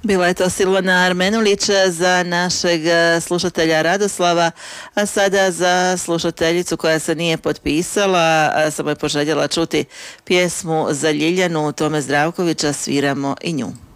Bila je to Silvana Armenulić za našeg slušatelja Radoslava, a sada za slušateljicu koja se nije potpisala, samo je poželjela čuti pjesmu za Ljiljanu Tome Zdravkovića, sviramo i nju.